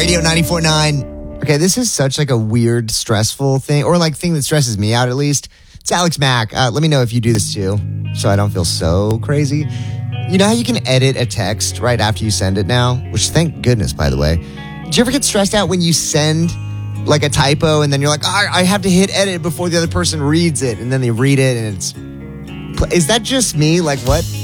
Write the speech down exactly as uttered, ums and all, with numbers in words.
Radio ninety-four point nine. Okay, this is such like a weird, stressful thing, or like thing that stresses me out at least. It's Alex Mack. Uh, let me know if you do this too, so I don't feel so crazy. You know how you can edit a text right after you send it now? Which, thank goodness, by the way. Do you ever get stressed out when you send like a typo and then you're like, oh, I have to hit edit before the other person reads it, and then they read it and it's... Is that just me? Like, what?